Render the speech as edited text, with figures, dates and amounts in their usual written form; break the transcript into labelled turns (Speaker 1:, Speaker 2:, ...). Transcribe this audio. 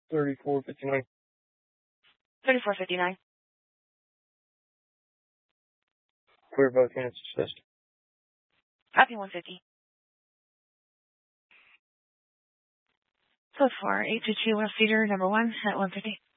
Speaker 1: 3459.
Speaker 2: 3459.
Speaker 1: Clear both units assist.
Speaker 2: Copy 150. Code 4, 822 West Cedar, number 1 at 150.